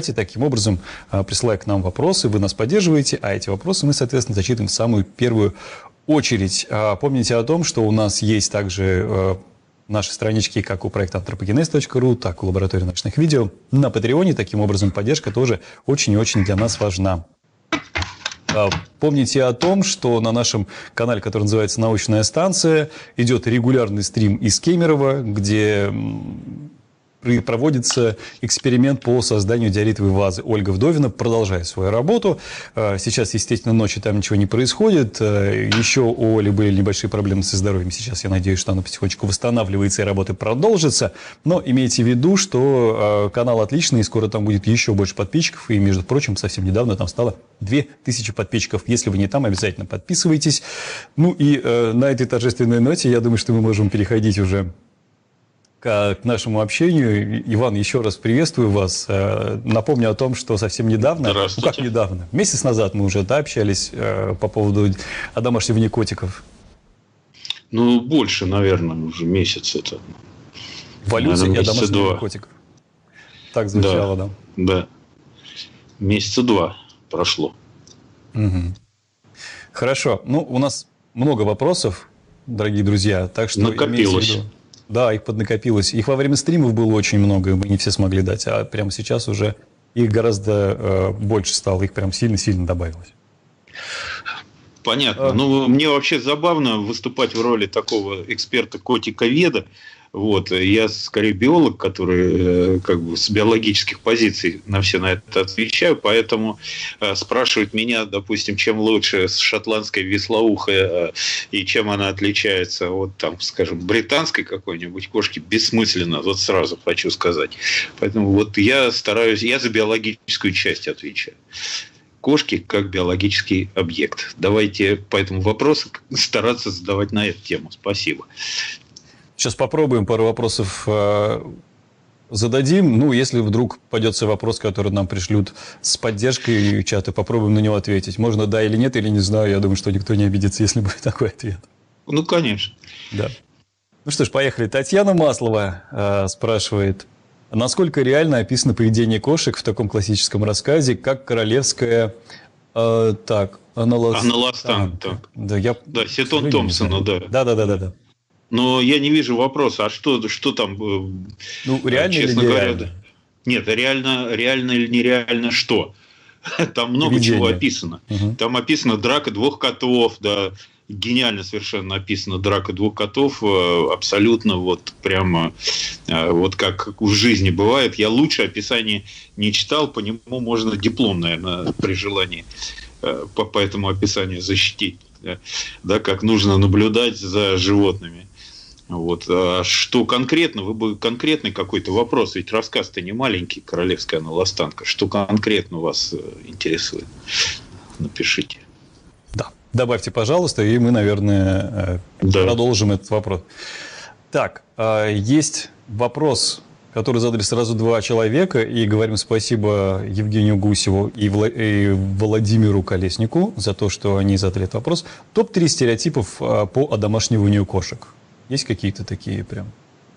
Таким образом, присылая к нам вопросы, вы нас поддерживаете, а эти вопросы мы, соответственно, зачитываем в самую первую очередь. Помните о том, что у нас есть также наши странички как у проекта anthropogenes.ru, так и у лаборатории научных видео на Патреоне. Таким образом, поддержка тоже очень и очень для нас важна. Помните о том, что на нашем канале, который называется «Научная станция», идет регулярный стрим из Кемерово, где проводится эксперимент по созданию диоритовой вазы. Ольга Вдовина продолжает свою работу. Сейчас, естественно, ночью там ничего не происходит. Еще у Оли были небольшие проблемы со здоровьем. Сейчас я надеюсь, что она потихонечку восстанавливается и работа продолжится. Но имейте в виду, что канал отличный, и скоро там будет еще больше подписчиков. И, между прочим, совсем недавно там стало 2000 подписчиков. Если вы не там, обязательно подписывайтесь. Ну и на этой торжественной ноте, я думаю, что мы можем переходить уже к нашему общению. Иван, еще раз приветствую вас. Напомню о том, что совсем недавно, ну как недавно, месяц назад мы уже общались по поводу одомашнивания котиков. Ну, больше, наверное, уже месяц это. Эволюция и одомашнивание котиков. Так звучало, да? Да. Месяца 2 прошло. Угу. Хорошо. Ну, у нас много вопросов, дорогие друзья, так что накопилось. Да, их поднакопилось. Их во время стримов было очень много, мы не все смогли дать. А прямо сейчас уже их гораздо больше стало. Их прям сильно-сильно добавилось. Понятно. Ну, мне вообще забавно выступать в роли такого эксперта-котиковеда. Вот. Я скорее биолог, который как бы с биологических позиций на все на это отвечаю, поэтому спрашивают меня, допустим, чем лучше шотландская вислоухая и чем она отличается от, там, скажем, британской какой-нибудь кошки, бессмысленно, вот сразу хочу сказать. Поэтому вот я стараюсь, я за биологическую часть отвечаю. Кошки как биологический объект. Давайте по этому вопросу стараться задавать на эту тему. Спасибо. Сейчас попробуем пару вопросов зададим. Ну, если вдруг попадется вопрос, который нам пришлют с поддержкой чата, попробуем на него ответить. Можно да или нет, или не знаю. Я думаю, что никто не обидится, если будет такой ответ. Ну, конечно. Да. Ну что ж, поехали. Татьяна Маслова спрашивает. Насколько реально описано поведение кошек в таком классическом рассказе, как королевская... Аналастан. Да, Сетон Томпсона, да. Да. Но я не вижу вопроса, а что там, ну, реально честно или говоря, нереально? Нет, реально или нереально что? Там много чего описано. Угу. Там описана драка 2 котов, да, гениально совершенно описана драка 2 котов, абсолютно вот прямо вот как в жизни бывает. Я лучше описание не читал, по нему можно диплом, наверное, при желании по этому описанию защитить, да, как нужно наблюдать за животными. Вот. А что конкретно? Вы бы конкретный какой-то вопрос, ведь рассказ-то не маленький, королевская аналастанка. Что конкретно вас интересует? Напишите. Да, добавьте, пожалуйста, и мы, наверное, продолжим этот вопрос. Так, есть вопрос, который задали сразу 2 человека, и говорим спасибо Евгению Гусеву и Владимиру Колеснику за то, что они задали этот вопрос. Топ-3 стереотипов по одомашниванию кошек. Есть какие-то такие прям?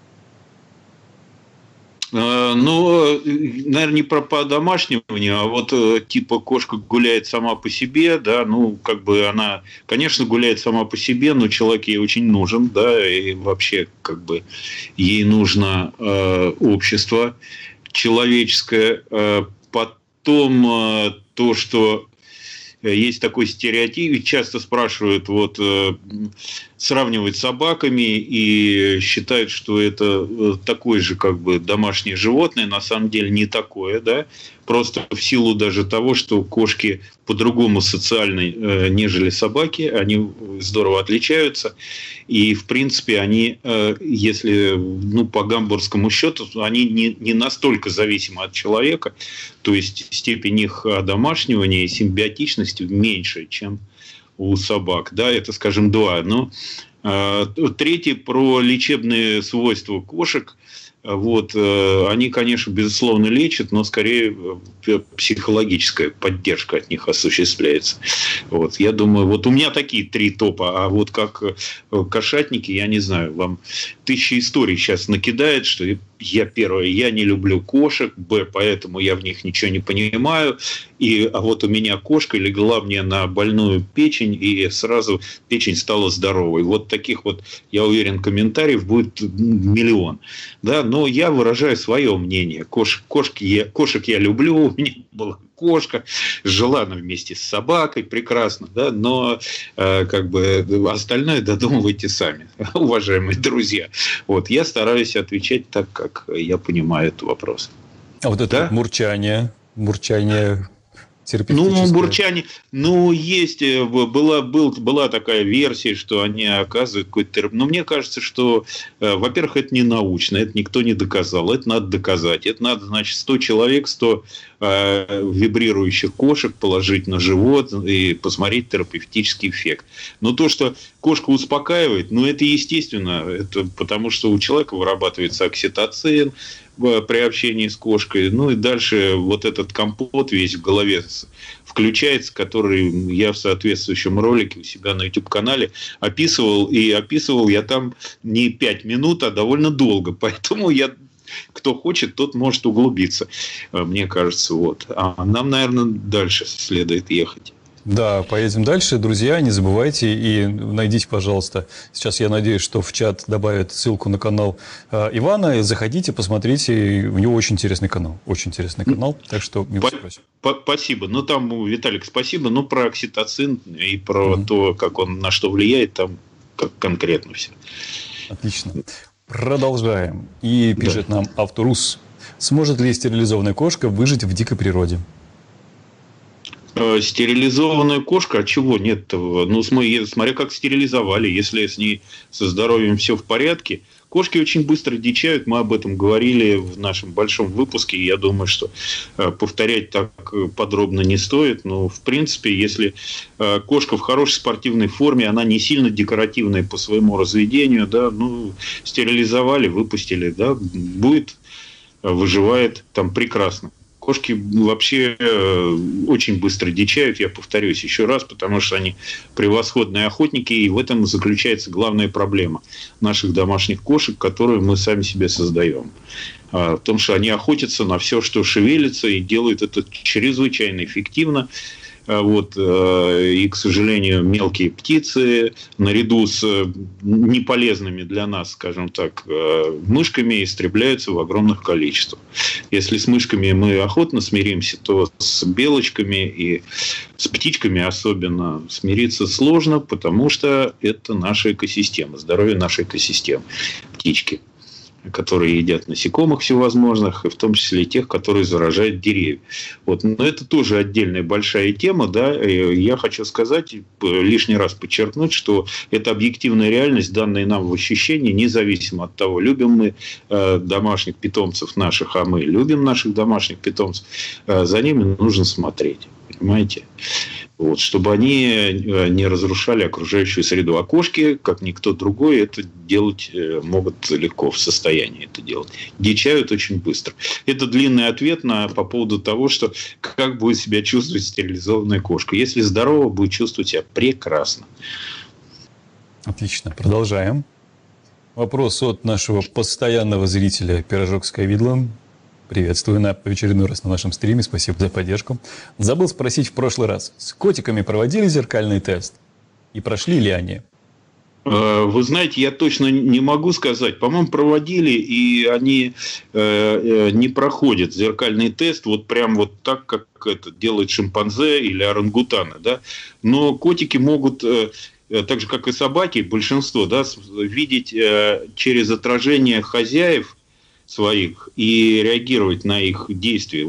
Ну, наверное, не по одомашниванию, а вот типа кошка гуляет сама по себе, да, ну, как бы она, конечно, гуляет сама по себе, но человек ей очень нужен, да, и вообще, как бы, ей нужно общество человеческое. Потом то, что есть такой стереотип, часто спрашивают, вот, сравнивают с собаками и считают, что это такое же, как бы, домашнее животное. На самом деле не такое, да. Просто в силу даже того, что кошки по-другому социальны, нежели собаки, они здорово отличаются. И, в принципе, они, если, ну, по гамбургскому счету, они не настолько зависимы от человека. То есть степень их одомашнивания и симбиотичности меньше, чем у собак. Да, это, скажем, 2. Но третий про лечебные свойства кошек. Вот, они, конечно, безусловно лечат, но скорее психологическая поддержка от них осуществляется. Вот, я думаю, вот у меня такие 3 топа, а вот как кошатники, я не знаю, вам 1000 историй сейчас накидает, что я первое, я не люблю кошек, поэтому я в них ничего не понимаю, а вот у меня кошка легла мне на больную печень, и сразу печень стала здоровой. Вот таких вот, я уверен, комментариев будет миллион. Да? Но я выражаю свое мнение. Кошек я люблю, у меня была кошка, жила она вместе с собакой, прекрасно, да? Но как бы остальное додумывайте сами, уважаемые друзья. Вот, я стараюсь отвечать так, как я понимаю этот вопрос. А вот это да? вот мурчание Ну, бурчание, есть, была такая версия, что они оказывают какой-то терапию. Но мне кажется, что, во-первых, это не научно, это никто не доказал, это надо доказать. Это надо, значит, 100 человек, 100 вибрирующих кошек положить на живот и посмотреть терапевтический эффект. Но то, что кошка успокаивает, это естественно, это потому что у человека вырабатывается окситоцин при общении с кошкой. И дальше вот этот компот весь в голове включается, который я в соответствующем ролике у себя на YouTube-канале описывал. И описывал я там не 5 минут, а довольно долго. Поэтому кто хочет, тот может углубиться, мне кажется. Вот. А нам, наверное, дальше следует ехать. Да, поедем дальше. Друзья, не забывайте и найдите, пожалуйста. Сейчас я надеюсь, что в чат добавят ссылку на канал Ивана. Заходите, посмотрите. У него очень интересный канал. Очень интересный канал. Так что милости просим. Спасибо. Там, Виталик, спасибо. Но про окситоцин и про то, как он на что влияет, там как конкретно все. Отлично. Продолжаем. И пишет нам Авторус. Сможет ли стерилизованная кошка выжить в дикой природе? Стерилизованная кошка, а чего нет-то? Смотря как стерилизовали. Если с ней со здоровьем все в порядке. Кошки очень быстро дичают. Мы об этом говорили в нашем большом выпуске. Я думаю, что повторять так подробно не стоит. Но, в принципе, если кошка в хорошей спортивной форме, она не сильно декоративная по своему разведению, да, стерилизовали, выпустили, да, выживает там прекрасно. Кошки вообще очень быстро дичают, я повторюсь еще раз, потому что они превосходные охотники, и в этом заключается главная проблема наших домашних кошек, которую мы сами себе создаем. В том, что они охотятся на все, что шевелится, и делают это чрезвычайно эффективно. И, к сожалению, мелкие птицы наряду с неполезными для нас, скажем так, мышками истребляются в огромных количествах. Если с мышками мы охотно смиримся, то с белочками и с птичками особенно смириться сложно, потому что это наша экосистема, здоровье нашей экосистемы. Птички, которые едят насекомых всевозможных, и в том числе и тех, которые заражают деревья. Но это тоже отдельная большая тема. Да? Я хочу сказать, лишний раз подчеркнуть, что это объективная реальность, данная нам в ощущении, независимо от того, любим мы домашних питомцев наших, а мы любим наших домашних питомцев, за ними нужно смотреть. Понимаете? Чтобы они не разрушали окружающую среду. А кошки, как никто другой, это делать могут легко, в состоянии это делать. Дичают очень быстро. Это длинный ответ по поводу того, что как будет себя чувствовать стерилизованная кошка. Если здорова, будет чувствовать себя прекрасно. Отлично. Продолжаем. Вопрос от нашего постоянного зрителя «Пирожок с ковидлом». Приветствую в очередной раз на нашем стриме. Спасибо за поддержку. Забыл спросить в прошлый раз. С котиками проводили зеркальный тест? И прошли ли они? Вы знаете, я точно не могу сказать. По-моему, проводили, и они не проходят зеркальный тест прям так, как это делают шимпанзе или орангутаны. Да? Но котики могут, так же, как и собаки, большинство, да, видеть через отражение хозяев своих и реагировать на их действия.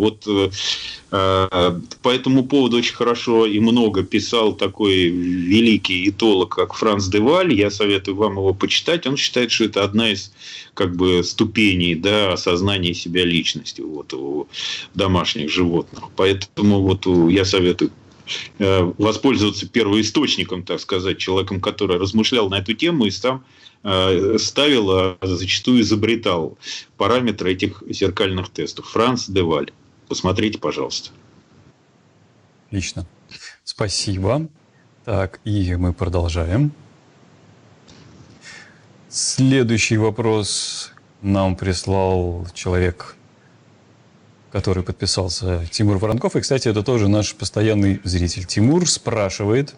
По этому поводу очень хорошо и много писал такой великий этолог, как Франц де Валь. Я советую вам его почитать. Он считает, что это одна из ступеней, да, осознания себя личности у домашних животных. Поэтому я советую воспользоваться первоисточником, так сказать, человеком, который размышлял на эту тему и сам ставил, а зачастую изобретал параметры этих зеркальных тестов. Франц де Валь. Посмотрите, пожалуйста. Отлично. Спасибо. Так, и мы продолжаем. Следующий вопрос нам прислал человек, который подписался, Тимур Воронков. И, кстати, это тоже наш постоянный зритель. Тимур спрашивает: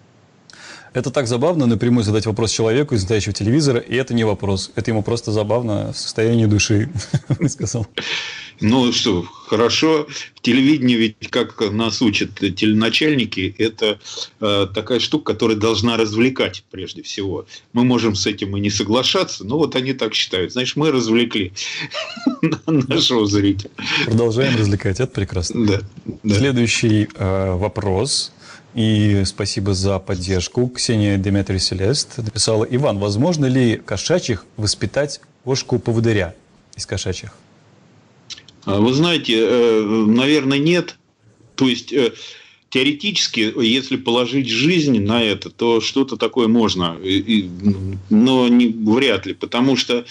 это так забавно напрямую задать вопрос человеку из настоящего телевизора, и это не вопрос. Это ему просто забавно в состоянии души, высказал. Ну что, хорошо. В телевидении ведь, как нас учат теленачальники, это такая штука, которая должна развлекать прежде всего. Мы можем с этим и не соглашаться, но вот они так считают. Значит, мы развлекли нашего зрителя. Продолжаем развлекать, это прекрасно. Да. Следующий вопрос. И спасибо за поддержку. Ксения Деметрий Селест написала: Иван, возможно ли кошачьих воспитать кошку-поводыря из кошачьих? Вы знаете, наверное, нет. То есть, теоретически, если положить жизнь на это, то что-то такое можно. Но вряд ли. Потому что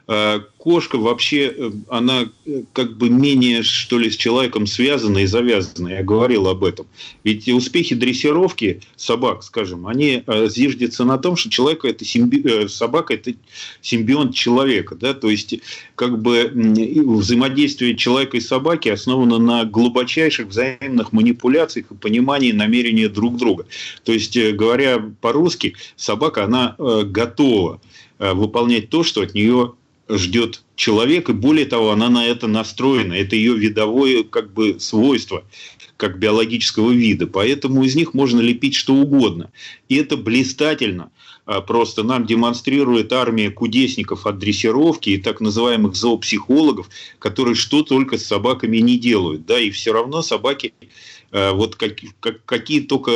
кошка вообще, она как бы менее, что ли, с человеком связана и завязана. Я говорил об этом. Ведь успехи дрессировки собак, скажем, они зиждятся на том, что человек это собака – это симбионт человека. Да? То есть, как бы взаимодействие человека и собаки основано на глубочайших взаимных манипуляциях и понимании намерения друг друга. То есть, говоря по-русски, собака, она готова выполнять то, что от нее ждет человек, и более того, она на это настроена. Это ее видовое как бы свойство, как биологического вида. Поэтому из них можно лепить что угодно. И это блистательно. Просто нам демонстрирует армия кудесников от дрессировки и так называемых зоопсихологов, которые что только с собаками не делают. Да, и все равно собаки, вот какие только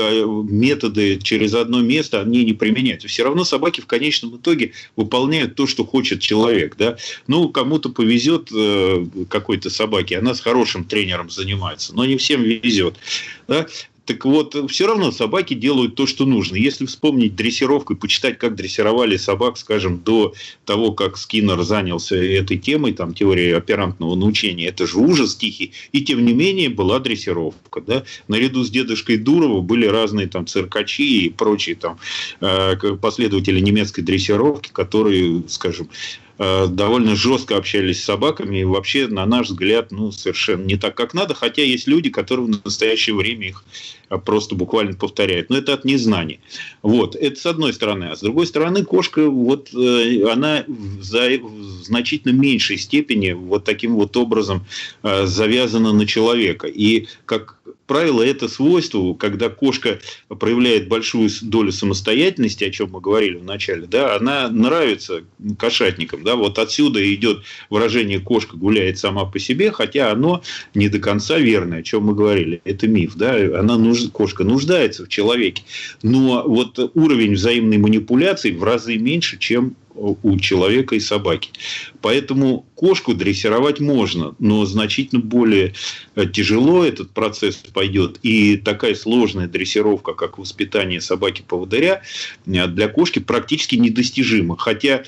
методы через одно место, они не применяются. Все равно собаки в конечном итоге выполняют то, что хочет человек. Да? Ну, кому-то повезет какой-то собаке, она с хорошим тренером занимается, но не всем везет. Да? Так вот, все равно собаки делают то, что нужно. Если вспомнить дрессировку и почитать, как дрессировали собак, скажем, до того, как Скиннер занялся этой темой, там, теорией оперантного научения, это же ужас тихий. И тем не менее была дрессировка. Да? Наряду с дедушкой Дурова были разные там циркачи и прочие там последователи немецкой дрессировки, которые, скажем, довольно жестко общались с собаками и вообще, на наш взгляд, ну, совершенно не так, как надо, хотя есть люди, которые в настоящее время их просто буквально повторяют. Но это от незнания. Вот. Это с одной стороны. А с другой стороны, кошка, вот, она в значительно меньшей степени вот таким вот образом завязана на человека. И, как правило, это свойство, когда кошка проявляет большую долю самостоятельности, о чем мы говорили в начале, да, она нравится кошатникам. Да, вот отсюда идет выражение «кошка гуляет сама по себе», хотя оно не до конца верное, о чем мы говорили. Это миф. Да, кошка нуждается в человеке. Но вот уровень взаимной манипуляции в разы меньше, чем у человека и собаки. Поэтому кошку дрессировать можно, но значительно более тяжело этот процесс пойдет. И такая сложная дрессировка, как воспитание собаки-поводыря, для кошки практически недостижима. Хотя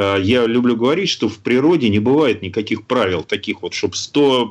я люблю говорить, что в природе не бывает никаких правил таких вот, чтобы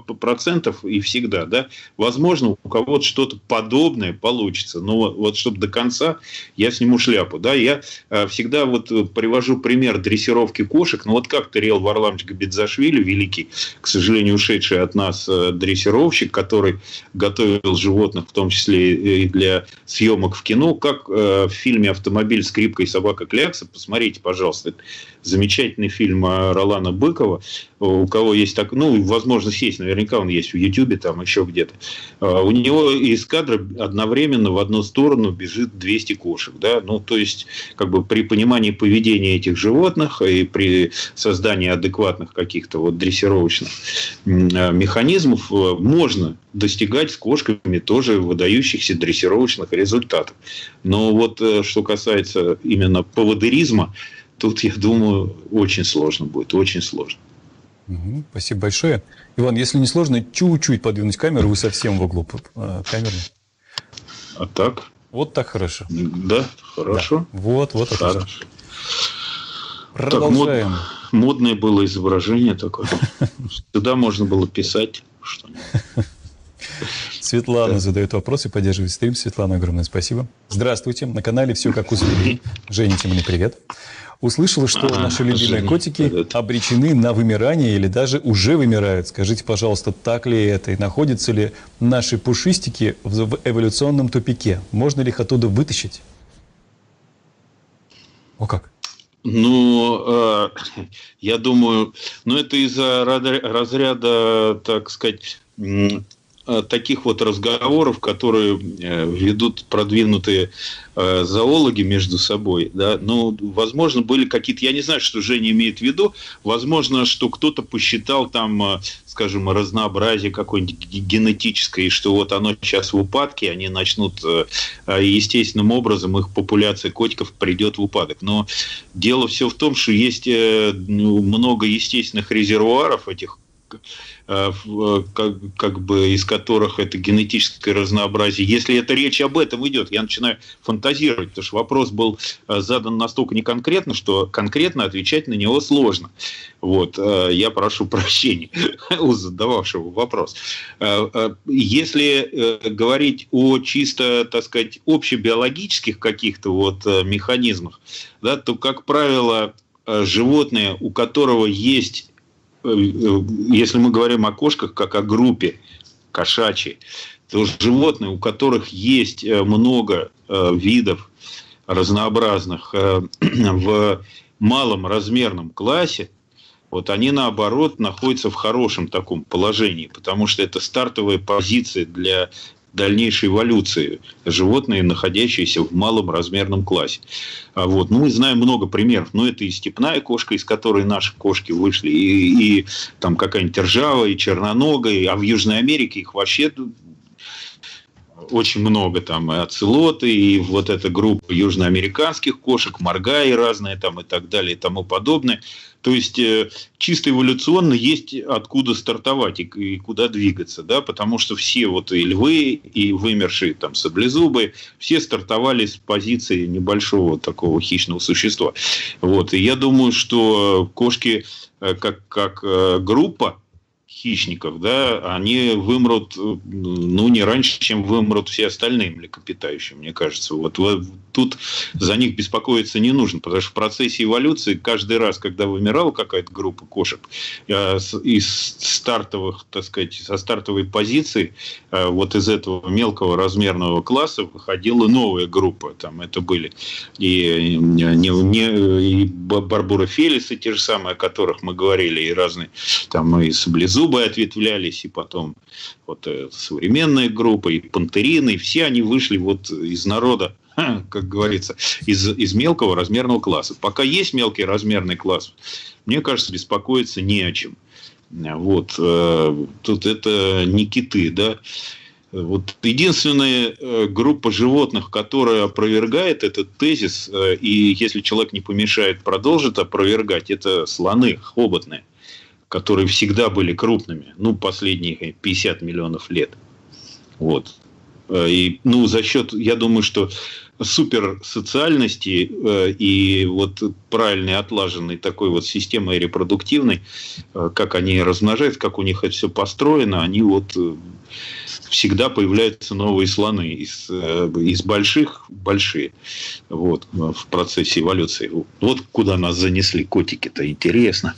100% и всегда. Да? Возможно, у кого-то что-то подобное получится, но вот чтобы до конца я сниму шляпу. Да? Я всегда вот привожу пример дрессировки кошек. Ну вот как Тариэл Варламович Габидзашвили, великий, к сожалению, ушедший от нас дрессировщик, который готовил животных, в том числе и для съемок в кино, как в фильме «Автомобиль, скрипка и собака Клякса». Посмотрите, пожалуйста, замечательный фильм Ролана Быкова. У кого есть так, ну, возможность есть, наверняка он есть в Ютубе, там еще где-то. У него из кадра одновременно в одну сторону бежит 200 кошек. Да? Ну, то есть, как бы при понимании поведения этих животных и при создании адекватных каких-то вот дрессировочных механизмов можно достигать с кошками тоже выдающихся дрессировочных результатов. Но вот что касается именно поводыризма, тут, я думаю, очень сложно будет, очень сложно. Спасибо большое. Иван, если не сложно, чуть-чуть подвинуть камеру, вы совсем в углу камеры. А так? Вот так хорошо. Да, хорошо. Да. Вот Хорошо. отлично. Продолжаем. Так, модное было изображение такое. Сюда можно было писать что-нибудь. Светлана задает вопрос и поддерживает стрим. Светлана, огромное спасибо. Здравствуйте. На канале «Все как у зверей». Женя, Тимони, привет. Услышала, что наши любимые котики обречены на вымирание или даже уже вымирают. Скажите, пожалуйста, так ли это? И находятся ли наши пушистики в эволюционном тупике? Можно ли их оттуда вытащить? О как? Ну, я думаю, это из-за разряда, так сказать, таких вот разговоров, которые ведут продвинутые зоологи между собой, да, ну, возможно, были какие-то, я не знаю, что Женя имеет в виду, возможно, что кто-то посчитал там, скажем, разнообразие какое-нибудь генетическое, и что вот оно сейчас в упадке, они начнут естественным образом, их популяция котиков придет в упадок. Но дело все в том, что есть много естественных резервуаров этих, как бы из которых это генетическое разнообразие. Если это речь об этом идет, я начинаю фантазировать, потому что вопрос был задан настолько неконкретно, что конкретно отвечать на него сложно. Вот. Я прошу прощения у задававшего вопрос. Если говорить о чисто, так сказать, общебиологических каких-то вот механизмах, да, то, как правило, животное, у которого есть, если мы говорим о кошках как о группе кошачьей, то животные, у которых есть много видов разнообразных в малом размерном классе, вот они, наоборот, находятся в хорошем таком положении, потому что это стартовая позиция для дальнейшей эволюции. Животные, находящиеся в малом размерном классе. Вот. Ну, мы знаем много примеров. Но это и степная кошка, из которой наши кошки вышли, и там какая-нибудь ржавая, и черноногая, а в Южной Америке их вообще очень много, там и оцелоты, и вот эта группа южноамериканских кошек, моргаи разные там и так далее и тому подобное. То есть чисто эволюционно есть откуда стартовать и куда двигаться, да, потому что все вот и львы, и вымершие там саблезубые, все стартовали с позиции небольшого такого хищного существа. Вот. И я думаю, что кошки как группа хищников, да, они вымрут, ну, не раньше, чем вымрут все остальные млекопитающие, мне кажется. Вот тут за них беспокоиться не нужно, потому что в процессе эволюции каждый раз, когда вымирала какая-то группа кошек, из стартовых, так сказать, со стартовой позиции, вот из этого мелкого размерного класса выходила новая группа. Там это были и барбурофелисы, те же самые, о которых мы говорили, и разные, там и саблезубые ответвлялись, и потом вот современная группа, и пантерины, и все они вышли вот из народа, как говорится, из мелкого размерного класса. Пока есть мелкий размерный класс, мне кажется, беспокоиться не о чем. Вот. Тут это не киты, да. Вот единственная группа животных, которая опровергает этот тезис, и если человек не помешает, продолжит опровергать, это слоны хоботные, которые всегда были крупными, ну, последние 50 миллионов лет. Вот. И, ну, за счет, я думаю, что суперсоциальности и вот правильной отлаженной такой вот системой репродуктивной, как они размножаются, как у них это все построено, они вот всегда появляются новые слоны из больших большие, вот, в процессе эволюции. Вот куда нас занесли котики-то, интересно.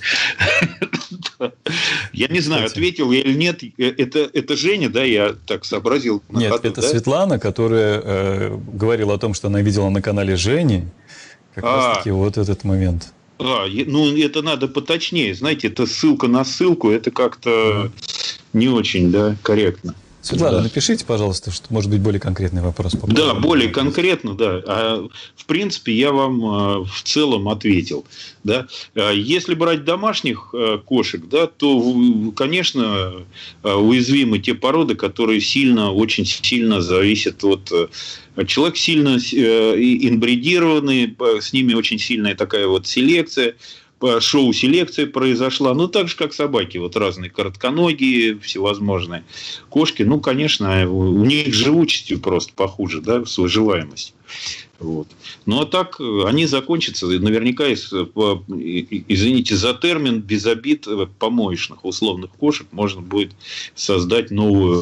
Я не знаю, ответил я или нет. Это Женя, да, я так сообразил. Нет, это Светлана, которая говорила о том, что она видела на канале Жени как раз-таки вот этот момент. Ну, это надо поточнее. Знаете, это ссылка на ссылку, это как-то не очень, да, корректно. Светлана, напишите, пожалуйста, что может быть более конкретный вопрос. Да, более конкретно, да. В принципе, я вам в целом ответил. Да. Если брать домашних кошек, да, то, конечно, уязвимы те породы, которые очень сильно зависят от... Человек сильно инбридированный, с ними очень сильная такая вот селекция шоу-селекция произошла. Ну, так же, как собаки. Вот разные коротконогие, всевозможные кошки. Ну, конечно, у них живучестью просто похуже, да, с выживаемостью. Вот. Ну, а так они закончатся. Наверняка, извините за термин, без обид, помоечных условных кошек можно будет создать новую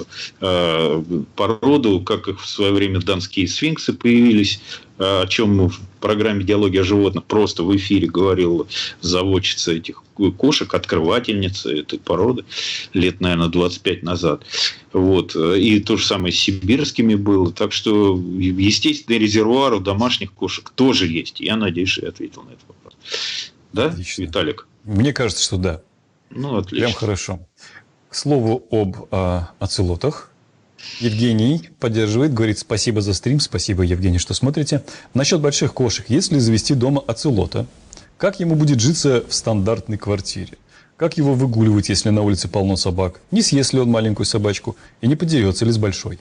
породу, как их в свое время данские сфинксы появились, о чем в программе «Диалоги о животных» просто в эфире говорил заводчица этих кошек, открывательница этой породы лет, наверное, 25 назад. Вот. И то же самое с сибирскими было. Так что естественный резервуар у домашних кошек тоже есть. Я надеюсь, что я ответил на этот вопрос. Да, Отлично. Виталик? Мне кажется, что да. Ну, отлично. Прям хорошо. К слову об оцелотах. Евгений поддерживает, говорит: спасибо за стрим, спасибо, Евгений, что смотрите. Насчет больших кошек. Если завести дома оцелота, как ему будет житься в стандартной квартире? Как его выгуливать, если на улице полно собак? Не съест ли он маленькую собачку? И не подерется ли с большой?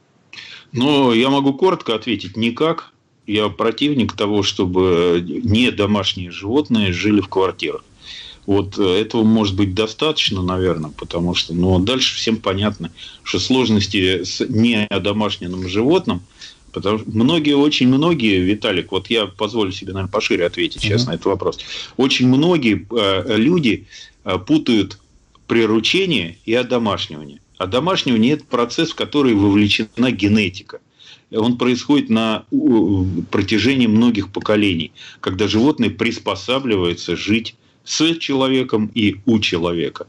Но я могу коротко ответить: никак. Я противник того, чтобы не домашние животные жили в квартирах. Вот этого может быть достаточно, наверное, потому что дальше всем понятно, что сложности с неодомашненным животным, потому что очень многие, Виталик, вот я позволю себе, наверное, пошире ответить сейчас на этот вопрос. Очень многие люди путают приручение и одомашнивание. Одомашнивание – это процесс, в который вовлечена генетика. Он происходит на протяжении многих поколений, когда животное приспосабливается жить с человеком и у человека.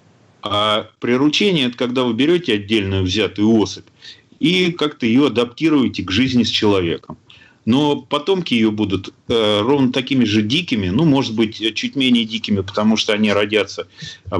А приручение – это когда вы берете отдельную взятую особь и как-то ее адаптируете к жизни с человеком. Но потомки ее будут ровно такими же дикими, может быть, чуть менее дикими, потому что они родятся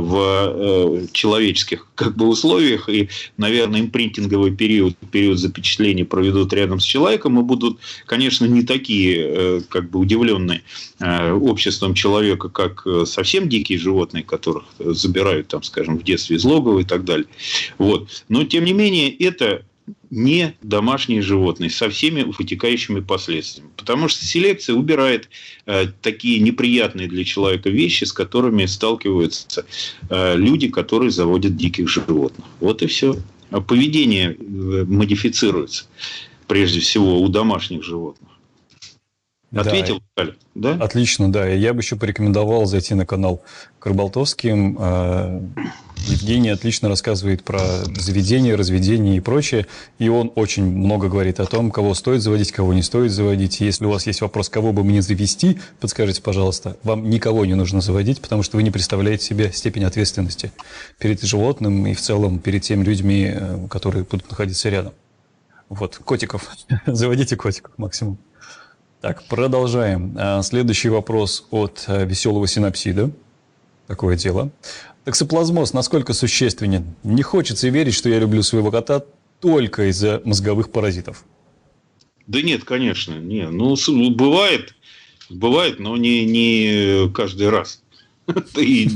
в человеческих условиях, и, наверное, импринтинговый период запечатления проведут рядом с человеком, и будут, конечно, не такие удивленные обществом человека, как совсем дикие животные, которых забирают, в детстве из логова и так далее. Вот. Но, тем не менее, это не домашние животные со всеми вытекающими последствиями. Потому что селекция убирает такие неприятные для человека вещи, с которыми сталкиваются люди, которые заводят диких животных. Вот и все. Поведение модифицируется прежде всего у домашних животных. Ответил, Виталий? Да? Отлично, да. Я бы еще порекомендовал зайти на канал Карбалтовским. Евгений отлично рассказывает про заведение, разведение и прочее. И он очень много говорит о том, кого стоит заводить, кого не стоит заводить. Если у вас есть вопрос, кого бы мне завести, подскажите, пожалуйста. Вам никого не нужно заводить, потому что вы не представляете себе степень ответственности перед животным и в целом перед теми людьми, которые будут находиться рядом. Вот, котиков. Заводите котиков максимум. Так, продолжаем. Следующий вопрос от веселого синапсида. Такое дело. Токсоплазмоз насколько существенен? Не хочется верить, что я люблю своего кота только из-за мозговых паразитов. Да нет, конечно. Не. Бывает, но не каждый раз. И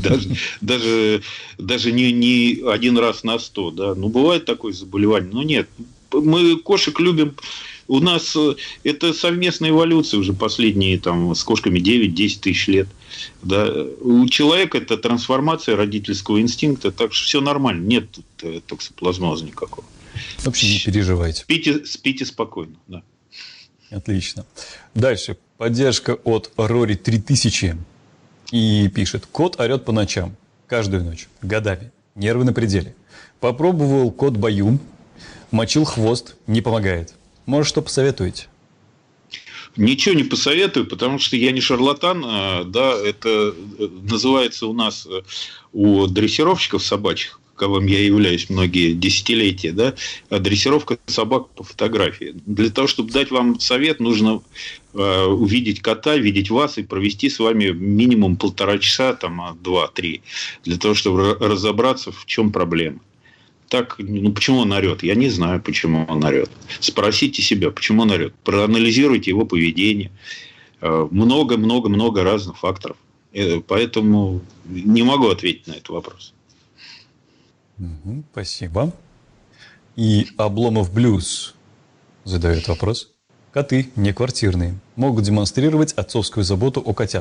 даже не один раз на 100. Да? Бывает такое заболевание. Но нет. Мы кошек любим. У нас это совместная эволюция уже последние с кошками 9-10 тысяч лет. Да. У человека это трансформация родительского инстинкта, так что все нормально, нет тут токсоплазмоза никакого. Вообще не переживайте. Спите спокойно. Да. Отлично. Дальше. Поддержка от Рори 3000. И пишет: кот орет по ночам. Каждую ночь. Годами. Нервы на пределе. Попробовал кот Баю. Мочил хвост. Не помогает. Может, что посоветуете? Ничего не посоветую, потому что я не шарлатан. Да, это называется у нас у дрессировщиков собачьих, каковым я являюсь многие десятилетия, да, дрессировка собак по фотографии. Для того, чтобы дать вам совет, нужно увидеть кота, видеть вас и провести с вами минимум 1,5 часа, 2-3, для того, чтобы разобраться, в чем проблема. Так, почему он орет? Я не знаю, почему он орет. Спросите себя, почему он орет. Проанализируйте его поведение. Много-много-много разных факторов. Поэтому не могу ответить на этот вопрос. Спасибо. И Обломов Блюз задает вопрос. Коты не квартирные. Могут демонстрировать отцовскую заботу о котятах.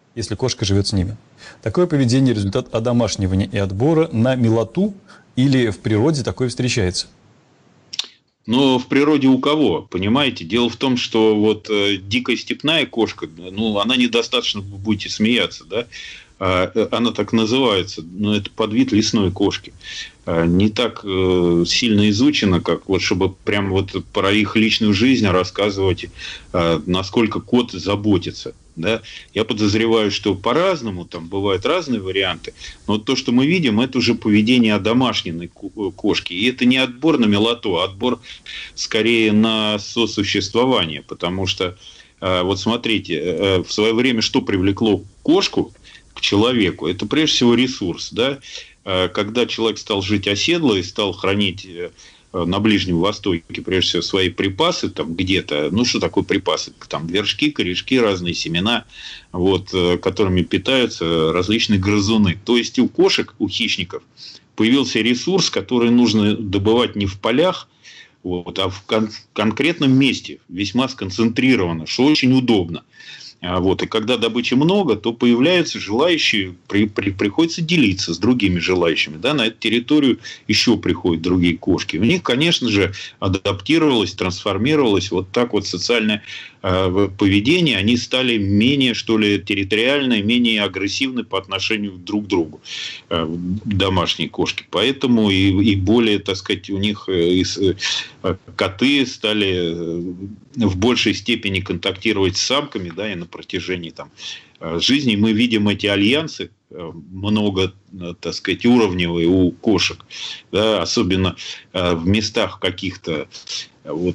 если кошка живет с ними. Такое поведение – результат одомашнивания и отбора на милоту или в природе такое встречается? Но в природе у кого, понимаете? Дело в том, что вот дикая степная кошка, ну, она недостаточно, вы будете смеяться, да? Она так называется, но это подвид лесной кошки. Не так сильно изучена, как вот, чтобы прям вот про их личную жизнь рассказывать, насколько кот заботится. Да? Я подозреваю, что по-разному, там бывают разные варианты, но вот то, что мы видим, это уже поведение одомашненной кошки. И это не отбор на милоту, а отбор скорее на сосуществование. Потому что, вот смотрите, в свое время что привлекло кошку к человеку? Это прежде всего ресурс. Да? Когда человек стал жить оседло и стал хранить на Ближнем Востоке, прежде всего, свои припасы там где-то. Ну, что такое припасы? Там вершки, корешки, разные семена, вот, которыми питаются различные грызуны. То есть у кошек, у хищников появился ресурс, который нужно добывать не в полях, вот, а в конкретном месте, весьма сконцентрированно, что очень удобно. Вот. И когда добычи много, то появляются желающие, приходится делиться с другими желающими. Да? На эту территорию еще приходят другие кошки. У них, конечно же, адаптировалось, трансформировалось вот так вот социальное поведение. Они стали менее, что ли, территориальны, менее агрессивны по отношению друг к другу, домашние кошки. Поэтому и более, так сказать, у них коты стали в большей степени контактировать с самками, да, и на протяжении там жизни мы видим эти альянсы много, так сказать, уровневые у кошек, да, особенно в местах каких-то вот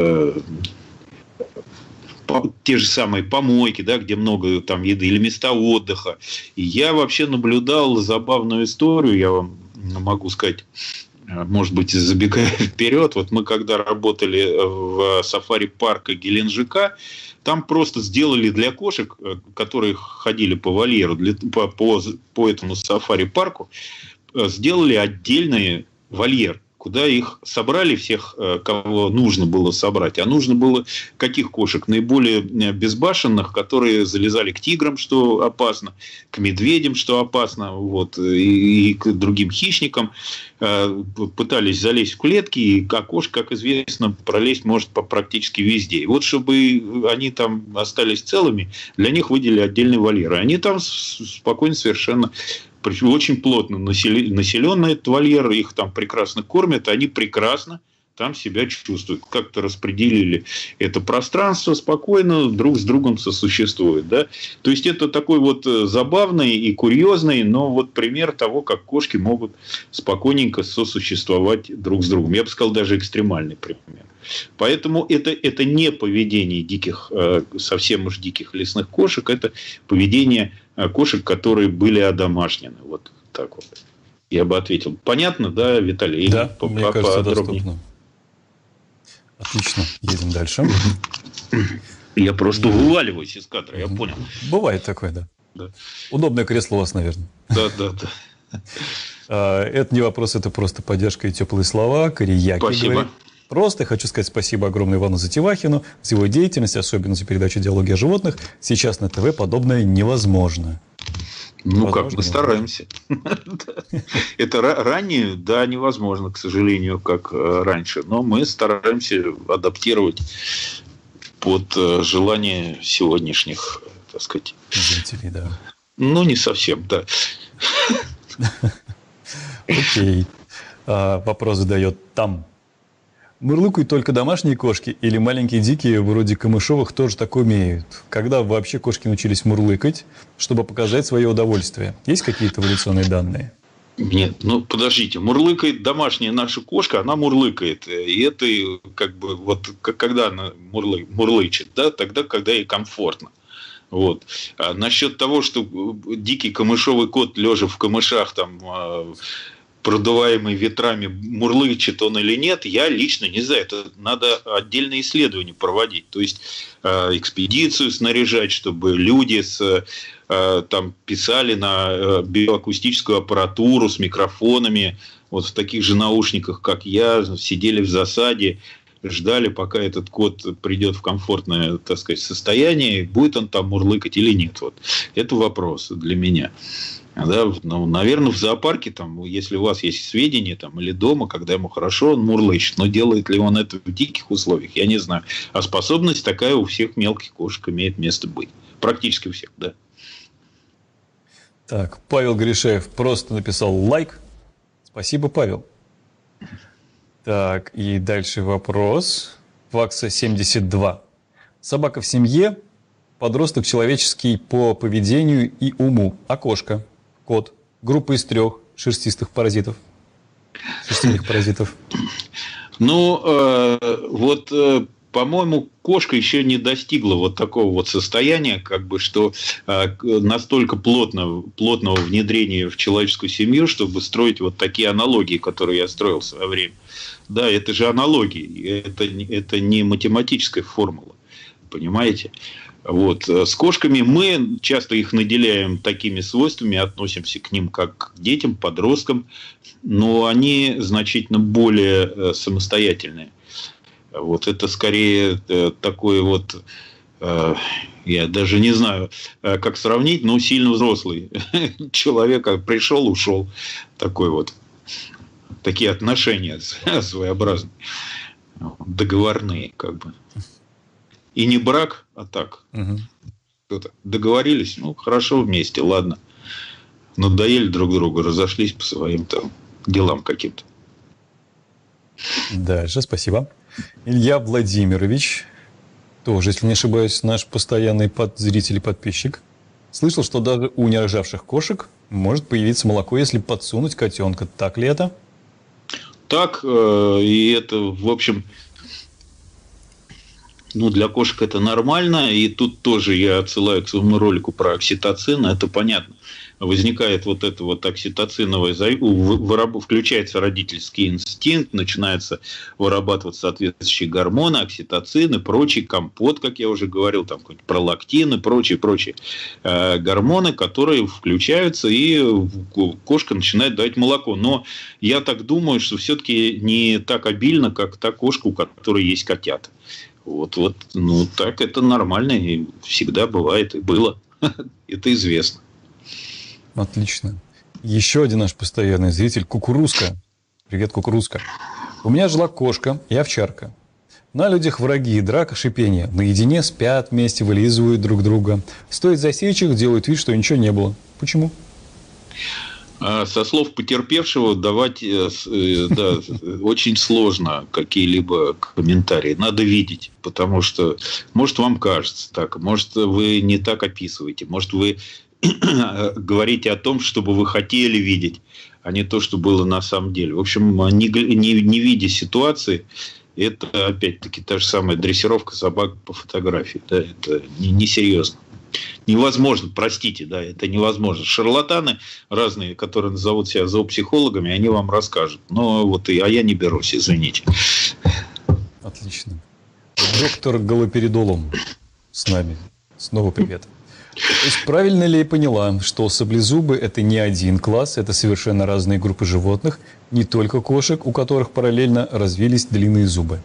те же самые помойки, да, где много там еды, или места отдыха. И я вообще наблюдал забавную историю, я вам могу сказать, может быть, забегая вперед. Вот мы когда работали в сафари-парке Геленджика, там просто сделали для кошек, которые ходили по вольеру, по этому сафари-парку, сделали отдельный вольер, куда их собрали всех, кого нужно было собрать. А нужно было каких кошек? Наиболее безбашенных, которые залезали к тиграм, что опасно, к медведям, что опасно, вот, и к другим хищникам. Пытались залезть в клетки, и кошка, как известно, пролезть может практически везде. И вот чтобы они там остались целыми, для них выделили отдельный вольер. И они там спокойно совершенно... Очень плотно населенный этот вольер, их там прекрасно кормят, они прекрасно там себя чувствуют. Как-то распределили это пространство, спокойно друг с другом сосуществуют. Да? То есть это такой вот забавный и курьезный, но вот пример того, как кошки могут спокойненько сосуществовать друг с другом. Я бы сказал, даже экстремальный пример. Поэтому это не поведение диких, совсем уж диких лесных кошек, это поведение кошек, которые были одомашнены. Вот так вот. Я бы ответил. Понятно, да, Виталий? Да, мне кажется, доступно. Отлично, едем дальше. Я просто вываливаюсь из кадра, я понял. Бывает такое, да. Да. Удобное кресло у вас, наверное. Да. Это не вопрос, это просто поддержка и теплые слова. Корияки Спасибо. говорит. Просто хочу сказать спасибо огромное Ивану Затевахину за его деятельность, особенно за передачу «Диалоги о животных». Сейчас на ТВ подобное невозможно. Ну, возможно, как мы стараемся. Это ранее, да, невозможно, к сожалению, как раньше. Но мы стараемся адаптировать под желания сегодняшних, так сказать. Зрителей, да. Ну, не совсем, да. Окей. Вопрос задает там. Мурлыкают только домашние кошки или маленькие дикие, вроде камышовых, тоже так умеют? Когда вообще кошки научились мурлыкать, чтобы показать свое удовольствие? Есть какие-то эволюционные данные? Нет, ну подождите, мурлыкает домашняя наша кошка, она мурлыкает. И это как бы вот когда она мурлычет, да, тогда, когда ей комфортно. Вот. А насчет того, что дикий камышовый кот, лежа в камышах, там, продуваемый ветрами, мурлычет он или нет, я лично не знаю. Это надо отдельные исследования проводить. То есть экспедицию снаряжать, чтобы люди там писали на биоакустическую аппаратуру с микрофонами, вот в таких же наушниках, как я, сидели в засаде ждали, пока этот кот придет в комфортное, так сказать, состояние, будет он там мурлыкать или нет. Вот. Это вопрос для меня. Да, ну, наверное, в зоопарке, там, если у вас есть сведения, там, или дома, когда ему хорошо, он мурлычет. Но делает ли он это в диких условиях, я не знаю. А способность такая у всех мелких кошек имеет место быть. Практически у всех, да. Так, Павел Гришаев просто написал лайк. Спасибо, Павел. Так, и дальше вопрос. Вакса 72. Собака в семье, подросток человеческий по поведению и уму, а кошка, кот, группа из 3 шерстистых паразитов. Шерстяных паразитов. Ну, по-моему, кошка еще не достигла вот такого вот состояния, как бы, что настолько плотного внедрения в человеческую семью, чтобы строить вот такие аналогии, которые я строил в свое время. Да, это же аналогии, это не математическая формула, понимаете? Вот. С кошками мы часто их наделяем такими свойствами, относимся к ним как к детям, подросткам, но они значительно более самостоятельные. Вот это скорее такой вот, я даже не знаю, как сравнить, но сильно взрослый человек, пришел, ушел, такой вот, такие отношения своеобразные, договорные, как бы. И не брак, а так. Угу. Договорились, ну, хорошо вместе, ладно. Надоели друг другу, разошлись по своим там делам каким-то. Дальше, спасибо. Илья Владимирович, тоже, если не ошибаюсь, наш постоянный зритель и подписчик, слышал, что даже у нерожавших кошек может появиться молоко, если подсунуть котенка. Так ли это? Так, и это, в общем... Ну, для кошек это нормально, и тут тоже я отсылаю к своему ролику про окситоцин, это понятно. Возникает вот это вот окситоциновое, включается родительский инстинкт, начинается вырабатываться соответствующие гормоны, окситоцин и прочий компот, как я уже говорил, там пролактин и прочие гормоны, которые включаются, и кошка начинает давать молоко. Но я так думаю, что все-таки не так обильно, как та кошка, у которой есть котята. Вот, ну так это нормально, и всегда бывает, и было. Это известно. Отлично. Еще один наш постоянный зритель, Кукурузка. Привет, Кукурузка. У меня жила кошка и овчарка. На людях враги, драка, шипение. Наедине спят вместе, вылизывают друг друга. Стоит засечь их, делают вид, что ничего не было. Почему? Со слов потерпевшего давать очень сложно какие-либо комментарии. Надо видеть, потому что, может, вам кажется так, может, вы не так описываете, может, вы говорите о том, что бы вы хотели видеть, а не то, что было на самом деле. В общем, не видя ситуации, это, опять-таки, та же самая дрессировка собак по фотографии. Да, это несерьезно. Невозможно, простите, да, это невозможно. Шарлатаны разные, которые назовут себя зоопсихологами, они вам расскажут. Но вот а я не берусь, извините. Отлично. Доктор Галоперидолом с нами. Снова привет. То есть, правильно ли я поняла, что саблезубы – это не один класс, это совершенно разные группы животных, не только кошек, у которых параллельно развились длинные зубы?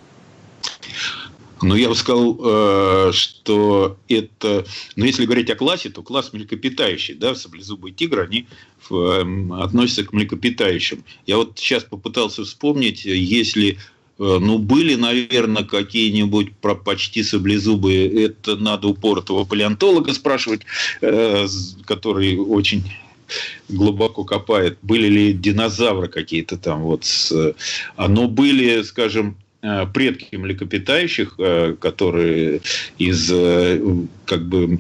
Ну, я бы сказал, что это... Ну, если говорить о классе, то класс млекопитающий, да, саблезубые тигры, они относятся к млекопитающим. Я вот сейчас попытался вспомнить, если... Ну, были, наверное, какие-нибудь почти саблезубые, это надо упоротого палеонтолога спрашивать, который очень глубоко копает. Были ли динозавры какие-то там вот. Но были, скажем, предки млекопитающих, которые из как бы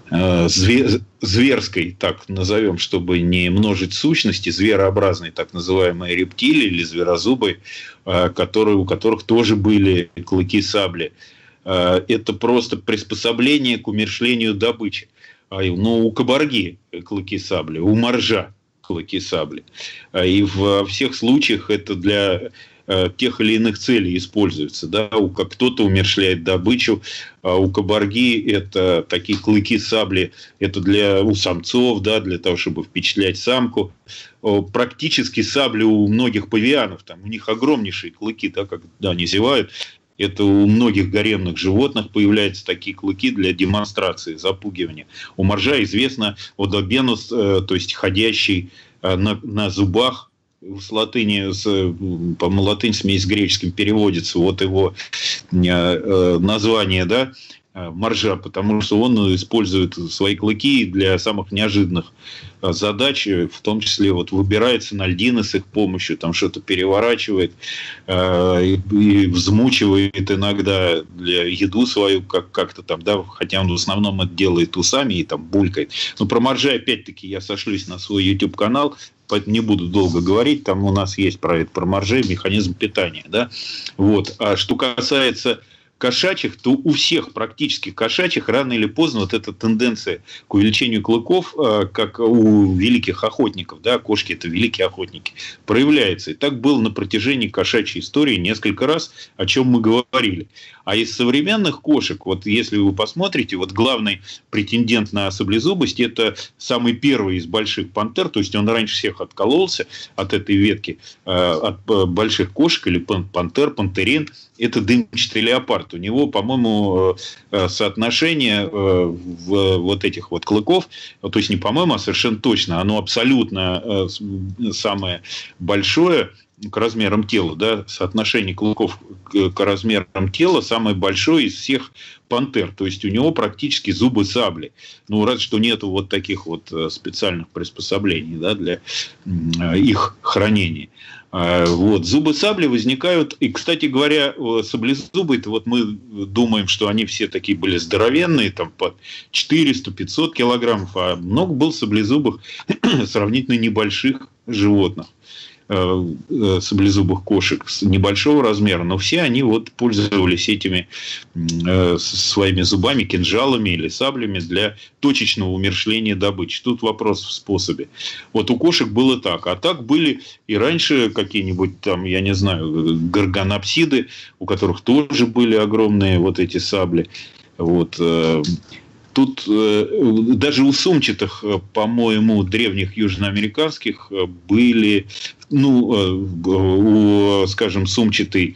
зверской, так назовем, чтобы не множить сущности, зверообразной так называемые рептилии или зверозубы, у которых тоже были клыки сабли. Это просто приспособление к умерщвлению добычи. Но у кабарги клыки сабли, у моржа клыки сабли. И во всех случаях это для тех или иных целей используется. Да? Кто-то умерщвляет добычу, а у кабарги это такие клыки сабли, это у самцов, да, для того, чтобы впечатлять самку. Практически сабли у многих павианов, там, у них огромнейшие клыки, да, когда они зевают, Это у многих гаремных животных появляются такие клыки для демонстрации, запугивания. У моржа известно одобенус, то есть ходящий на зубах. С латыни, по-моему, латынь смесь с греческим переводится. Вот его название, да, моржа, потому что он использует свои клыки для самых неожиданных задач, в том числе вот выбирается на льдины с их помощью, там что-то переворачивает и взмучивает иногда для еду свою как-то там, да, хотя он в основном это делает усами и там булькает. Но про моржа опять-таки я сошлюсь на свой YouTube-канал, поэтому не буду долго говорить, там у нас есть про это, про моржей, механизм питания, да, вот. А что касается кошачьих, то у всех практически кошачьих рано или поздно вот эта тенденция к увеличению клыков, как у великих охотников, да, кошки это великие охотники, проявляется. И так было на протяжении кошачьей истории несколько раз, о чем мы говорили. А из современных кошек, вот если вы посмотрите, вот главный претендент на саблезубость это самый первый из больших пантер, то есть он раньше всех откололся от этой ветки, от больших кошек или пантер, пантерин, это дымчатый леопард. У него, по-моему, соотношение вот этих вот клыков, то есть не по-моему, а совершенно точно, оно абсолютно самое большое к размерам тела, да, соотношение клыков к размерам тела самое большое из всех пантер. То есть у него практически зубы сабли. Ну, разве что нету вот таких вот специальных приспособлений, да, для их хранения. Вот. Зубы сабли возникают. И, кстати говоря, саблезубы, это вот мы думаем, что они все такие были здоровенные, там по 400-500 килограммов, а много было саблезубых сравнительно небольших животных, саблезубых кошек с небольшого размера, но все они вот пользовались этими своими зубами, кинжалами или саблями для точечного умерщвления добычи. Тут вопрос в способе. Вот у кошек было так. А так были и раньше какие-нибудь там, я не знаю, горгонапсиды, у которых тоже были огромные вот эти сабли. Вот. Тут даже у сумчатых, по-моему, древних южноамериканских были, ну, скажем, сумчатый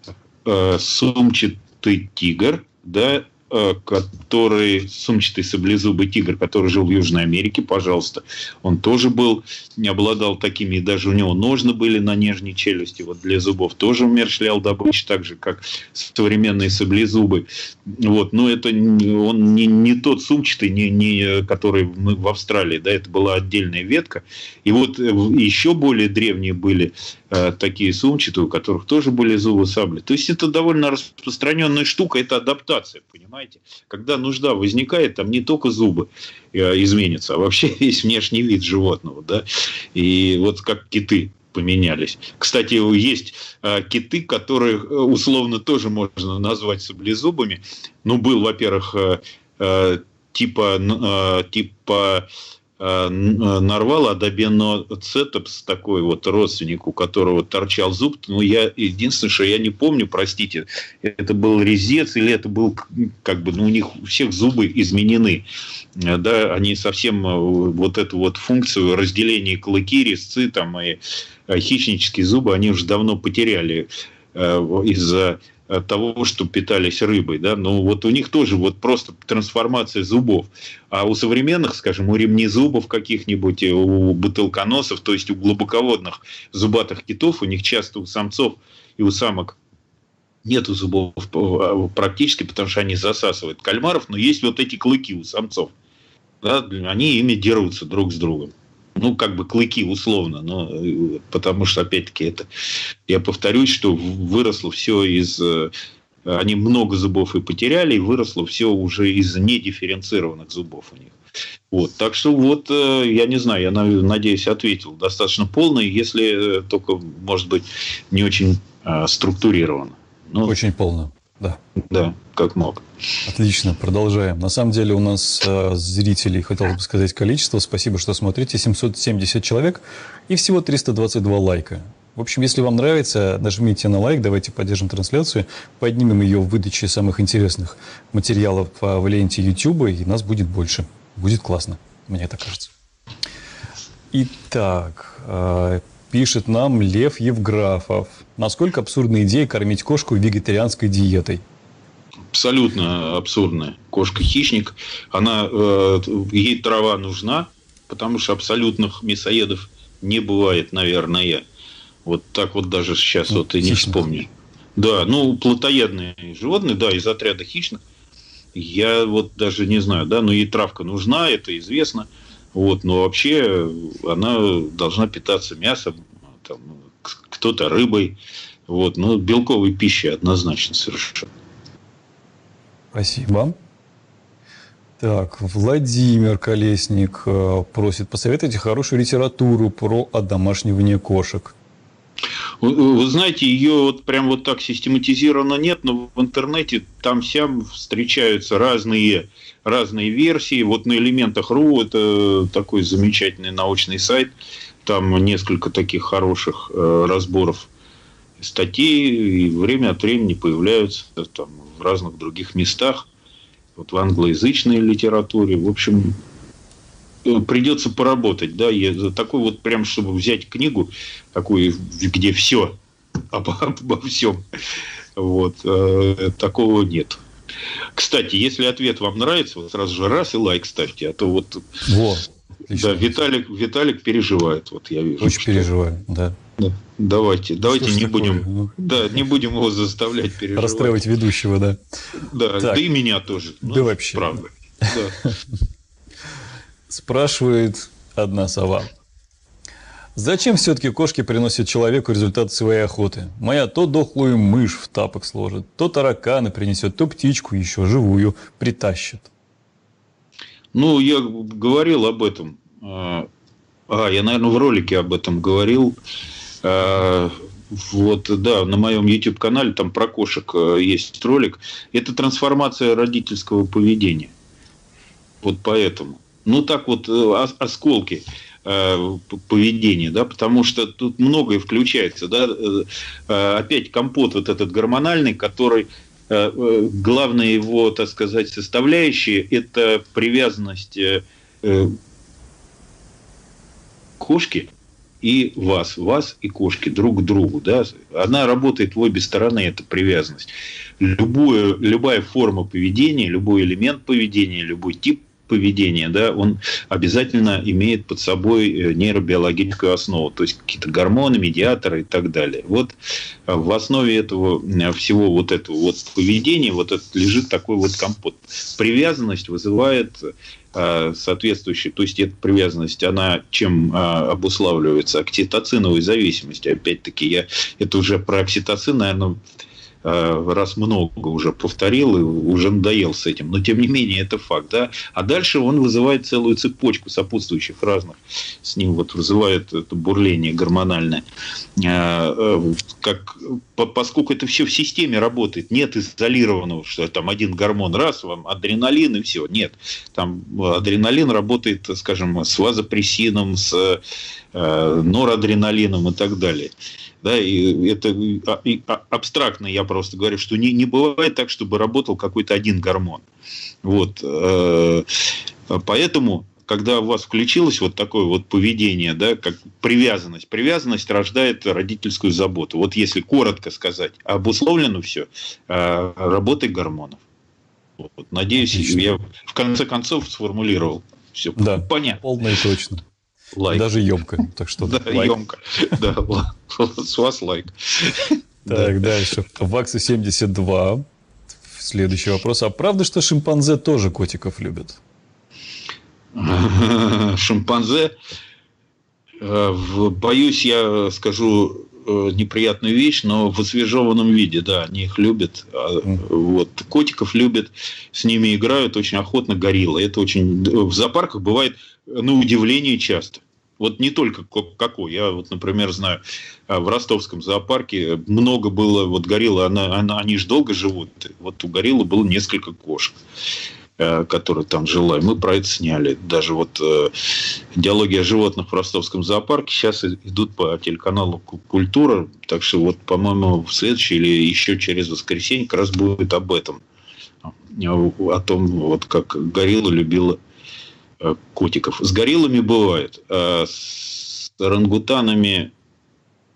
тигр, да, который, сумчатый саблезубый тигр, который жил в Южной Америке, пожалуйста, он тоже был, не обладал такими, даже у него ножны были на нижней челюсти, вот для зубов тоже умерщвлял добычу, так же, как современные саблезубы. Вот, но это он не тот сумчатый, который мы в Австралии, да, это была отдельная ветка. И вот еще более древние были такие сумчатые, у которых тоже были зубы сабли. То есть это довольно распространенная штука, это адаптация, понимаете? Когда нужда возникает, там не только зубы изменятся, а вообще весь внешний вид животного, да. И вот как киты поменялись. Кстати, есть киты, которых условно тоже можно назвать саблезубыми. Ну, был, во-первых, типа нарвал адобеноцетопс, такой вот родственник, у которого торчал зуб. Ну, единственное, что я не помню, простите, это был резец или это был, как бы, ну, у них у всех зубы изменены. Да, они совсем вот эту вот функцию разделения клыки, резцы там и хищнические зубы, они уже давно потеряли из-за того, что питались рыбой, да, но вот у них тоже вот просто трансформация зубов. А у современных, скажем, у ремнезубов каких-нибудь, у бутылконосов, то есть у глубоководных зубатых китов, у них часто у самцов и у самок нету зубов практически, потому что они засасывают кальмаров, но есть вот эти клыки у самцов. Да, они ими дерутся друг с другом. Ну, как бы клыки условно, но потому что, опять-таки, это, я повторюсь, что выросло все из... Они много зубов и потеряли, и выросло все уже из недифференцированных зубов у них. Вот, так что вот, я не знаю, я надеюсь, ответил достаточно полно, если только, может быть, не очень структурированно. Но... Очень полно, да. Да, как мог. Отлично, продолжаем. На самом деле у нас зрителей, хотелось бы сказать, количество. Спасибо, что смотрите. 770 человек и всего 322 лайка. В общем, если вам нравится, нажмите на лайк, давайте поддержим трансляцию, поднимем ее в выдаче самых интересных материалов в ленте YouTube, и нас будет больше. Будет классно, мне так кажется. Итак, пишет нам Лев Евграфов. Насколько абсурдная идея кормить кошку вегетарианской диетой? Абсолютно абсурдная. Кошка-хищник, ей трава нужна, потому что абсолютных мясоедов не бывает, наверное. Вот так вот даже сейчас вот и не вспомню. Да, плотоядные животные, да, из отряда хищных. Я вот даже не знаю, да, но ей травка нужна, это известно. Вот, но вообще она должна питаться мясом, там, кто-то рыбой. Вот, но белковой пищей однозначно совершенно. Спасибо. Так, Владимир Колесник просит посоветуйте хорошую литературу про одомашнивание кошек. Вы знаете, ее вот прям вот так систематизированно нет, но в интернете там-сям встречаются разные версии. Вот на элементах.ру это такой замечательный научный сайт. Там несколько таких хороших разборов статей, и время от времени появляются там в разных других местах. Вот в англоязычной литературе. В общем, придется поработать, да, такой вот прям, чтобы взять книгу такую, где все обо всем, вот, такого нет. Кстати, если ответ вам нравится, вот сразу же раз и лайк ставьте, а то вот да, Виталик переживает, вот я вижу. Очень переживаю, да. Давайте не будем, не будем его заставлять переживать. Расстраивать ведущего, да. Да и меня тоже. Да вообще. Правда. Да. Спрашивает одна сова. Зачем все-таки кошки приносят человеку результат своей охоты? Моя то дохлую мышь в тапок сложит, то таракана принесет, то птичку еще живую притащит. Я говорил об этом. Я, наверное, в ролике об этом говорил. Вот, да, на моем YouTube-канале там про кошек есть ролик. Это трансформация родительского поведения. Вот поэтому. Так вот, осколки поведения, да, потому что тут многое включается, да, опять компот вот этот гормональный, который, главная его, так сказать, составляющая, это привязанность кошки и вас и кошки друг к другу, да, она работает в обе стороны, эта привязанность. Любая форма поведения, любой элемент поведения, любой тип поведения, да, он обязательно имеет под собой нейробиологическую основу, то есть какие-то гормоны, медиаторы и так далее. Вот в основе этого всего вот этого вот поведения вот это лежит такой вот компот. Привязанность вызывает соответствующий, то есть эта привязанность, она чем обуславливается? Окситоциновой зависимостью. Опять-таки, это уже про окситоцин, наверное, раз много уже повторил и уже надоел с этим. Но, тем не менее, это факт. Да? А дальше он вызывает целую цепочку сопутствующих разных. С ним вот вызывает это бурление гормональное. Поскольку это все в системе работает, нет изолированного, что там один гормон, раз, вам адреналин и все. Нет. Там адреналин работает, скажем, с вазопрессином, с норадреналином и так далее. Да, и это абстрактно я просто говорю, что не бывает так, чтобы работал какой-то один гормон. Вот. Поэтому, когда у вас включилось вот такое вот поведение, да, как привязанность рождает родительскую заботу. Вот если коротко сказать, обусловлено все работой гормонов. Вот. Надеюсь, я в конце концов сформулировал все понятно. Полно и точно. Лайк. Даже емко. Так что да, лайк. емко. Да, с вас лайк. Так, дальше. Вакса 72. Следующий вопрос. А правда, что шимпанзе тоже котиков любят? Шимпанзе? Боюсь, я скажу неприятную вещь, но в освежеванном виде, да, они их любят. Вот. Котиков любят, с ними играют очень охотно гориллы. Это очень в зоопарках бывает на удивление часто. Вот не только какой. Я вот, например, знаю, в ростовском зоопарке много было вот гориллы, они же долго живут. Вот у гориллы было несколько кошек, которые там жила. И мы про это сняли. Даже вот диалоги о животных в ростовском зоопарке сейчас идут по телеканалу «Культура». Так что вот, по-моему, в следующий или еще через воскресенье как раз будет об этом. О том, вот как горилла любила котиков. С гориллами бывает. С орангутанами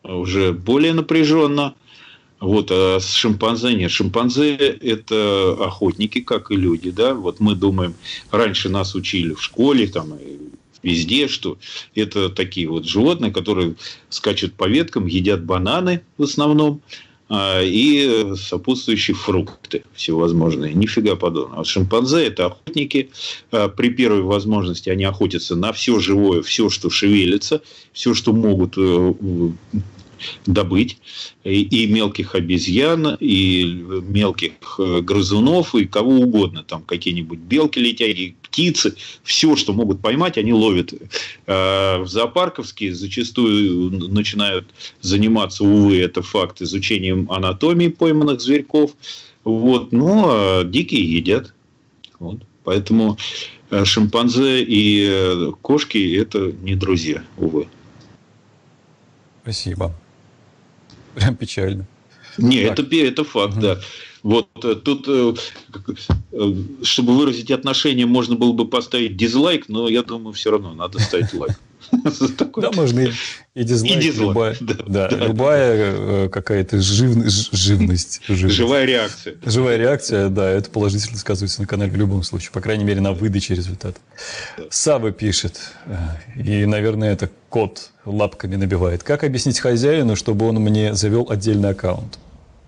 уже более напряженно. Вот, а с шимпанзе нет. Шимпанзе – это охотники, как и люди. Да? Вот мы думаем, раньше нас учили в школе, там, и везде, что это такие вот животные, которые скачут по веткам, едят бананы в основном, и сопутствующие фрукты всевозможные. Нифига подобного. Шимпанзе – это охотники. При первой возможности они охотятся на все живое, все, что шевелится, все, что могут добыть, и мелких обезьян, и мелких грызунов, и кого угодно, там какие-нибудь белки летяги, птицы, все, что могут поймать, они ловят. В зоопарковские зачастую начинают заниматься, увы, это факт, изучением анатомии пойманных зверьков, вот, но дикие едят. Вот. Поэтому шимпанзе и кошки – это не друзья, увы. Спасибо. Прям печально. Не, это факт, да. Вот тут, чтобы выразить отношение, можно было бы поставить дизлайк, но я думаю, все равно надо ставить лайк. Да, можно и дизлайк. Любая какая-то живность. Живая реакция. Живая реакция, да, это положительно сказывается на канале в любом случае. По крайней мере, на выдаче результата. Сава пишет, и, наверное, это кот лапками набивает. Как объяснить хозяину, чтобы он мне завел отдельный аккаунт?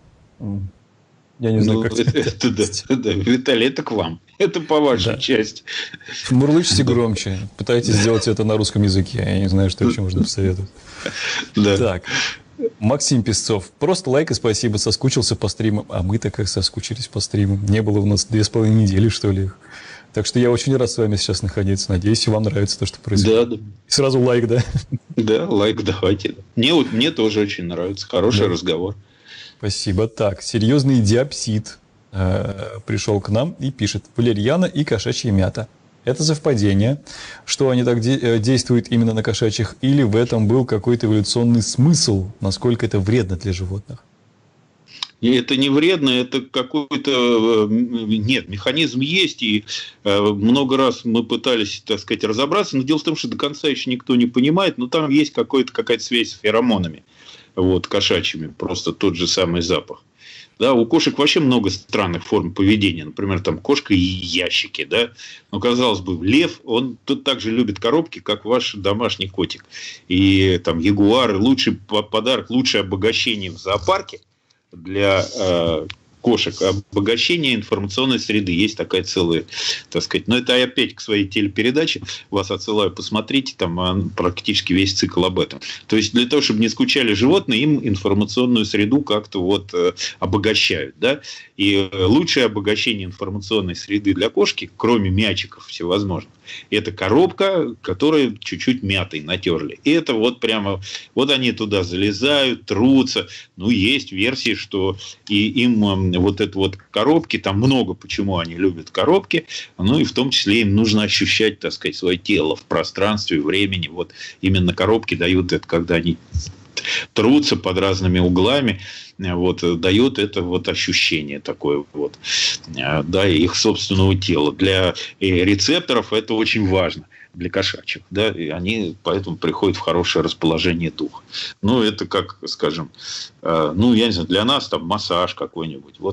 Я не знаю, как это. Да, Виталий, это к вам. Это по вашей части. Мурлычьте громче. Пытайтесь сделать это на русском языке. Я не знаю, что еще можно посоветовать. Да. Так. Максим Песцов. Просто лайк и спасибо. Соскучился по стримам. А мы-то как соскучились по стримам. Не было у нас 2,5 недели, что ли, их. Так что я очень рад с вами сейчас находиться. Надеюсь, вам нравится то, что происходит. Да. Сразу лайк, да? Да, лайк давайте. Мне тоже очень нравится. Хороший разговор. Спасибо. Так, серьезный диапсид пришел к нам и пишет: валерьяна и кошачья мята. Это совпадение, что они так действуют именно на кошачьих, или в этом был какой-то эволюционный смысл, насколько это вредно для животных? Это не вредно, это какой-то... Нет, механизм есть, и много раз мы пытались, так сказать, разобраться, но дело в том, что до конца еще никто не понимает, но там есть какая-то связь с феромонами, вот, кошачьими, просто тот же самый запах. Да, у кошек вообще много странных форм поведения. Например, там кошка и ящики. Да? Но, казалось бы, лев, он тут так же любит коробки, как ваш домашний котик. И там ягуар, лучший подарок, лучшее обогащение в зоопарке для кошек, обогащение информационной среды. Есть такая целая, так сказать, но это я опять к своей телепередаче вас отсылаю, посмотрите, там практически весь цикл об этом. То есть для того, чтобы не скучали животные, им информационную среду как-то вот обогащают, да, и лучшее обогащение информационной среды для кошки, кроме мячиков всевозможных, это коробка, которую чуть-чуть мятой натерли. И это вот прямо, вот они туда залезают, трутся. Ну, есть версии, что и им вот это вот коробки, там много почему они любят коробки, ну и в том числе им нужно ощущать, так сказать, свое тело в пространстве, времени. Вот именно коробки дают это, когда они трутся под разными углами, вот, дает это вот ощущение такое вот, да, их собственного тела. Для рецепторов это очень важно, для кошачьих, да, и они поэтому приходят в хорошее расположение духа. Ну, это как, скажем, ну, я не знаю, для нас там массаж какой-нибудь, вот.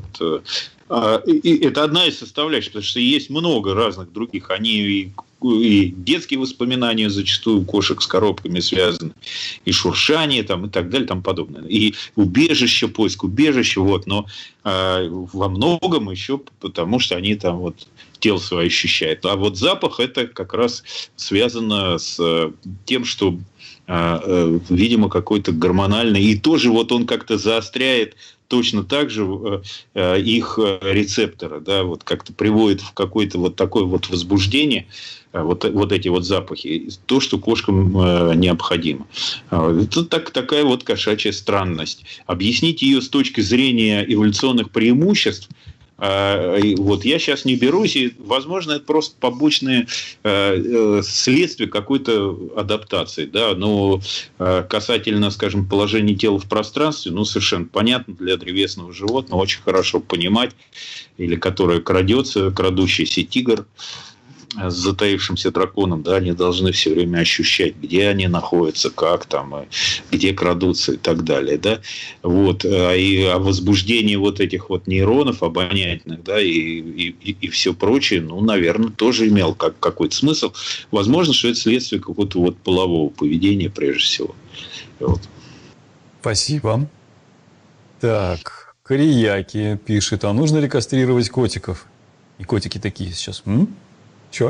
И это одна из составляющих, потому что есть много разных других. Они и детские воспоминания зачастую у кошек с коробками связаны, и шуршание там, и так далее, и тому подобное. И убежище, поиск убежища, вот, но во многом еще потому, что они там вот тело свое ощущают. А вот запах это как раз связано с тем, что видимо, какой-то гормональный, и тоже вот он как-то заостряет точно так же их рецепторы, да, вот как-то приводит в какое-то вот такое вот возбуждение, вот эти вот запахи, то, что кошкам необходимо. Это такая вот кошачья странность. Объяснить ее с точки зрения эволюционных преимуществ, вот я сейчас не берусь, и, возможно, это просто побочные следствия какой-то адаптации, да, но касательно, скажем, положения тела в пространстве, ну, совершенно понятно для древесного животного, очень хорошо понимать, или которое крадется, крадущийся тигр, с затаившимся драконом, да, они должны все время ощущать, где они находятся, как там, где крадутся и так далее, да, вот, и о возбуждении вот этих вот нейронов обонятельных, да, и все прочее, ну, наверное, тоже имел какой-то смысл. Возможно, что это следствие какого-то вот полового поведения, прежде всего. Вот. Спасибо. Так, Корияки пишет, а нужно ли кастрировать котиков? И котики такие сейчас. Чё?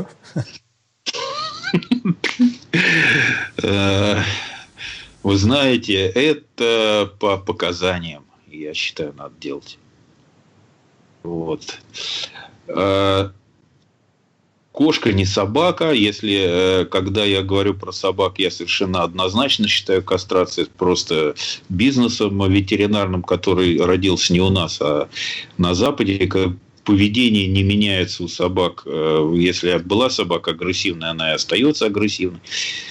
Вы знаете, это по показаниям, я считаю, надо делать. Вот. Кошка не собака. Если, когда я говорю про собак, я совершенно однозначно считаю кастрацию просто бизнесом ветеринарным, который родился не у нас, а на Западе. Поведение не меняется у собак. Если была собака агрессивная, она и остается агрессивной.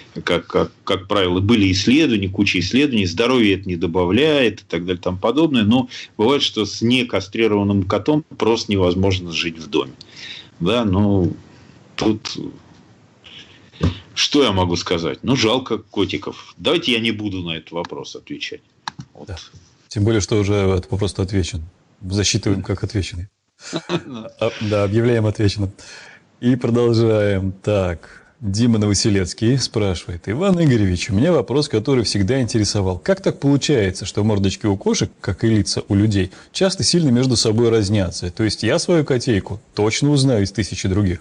Как правило, были исследования, куча исследований. Здоровье это не добавляет и так далее и тому подобное. Но бывает, что с некастрированным котом просто невозможно жить в доме. Да, ну, тут... Что я могу сказать? Ну, жалко котиков. Давайте я не буду на этот вопрос отвечать. Вот. Да. Тем более, что уже этот вопрос отвечен. Засчитываем как отвеченный. Да, объявляем отвеченным. И продолжаем. Так, Дима Новоселецкий спрашивает. Иван Игоревич, у меня вопрос, который всегда интересовал. Как так получается, что мордочки у кошек, как и лица у людей, часто сильно между собой разнятся? То есть, я свою котейку точно узнаю из тысячи других.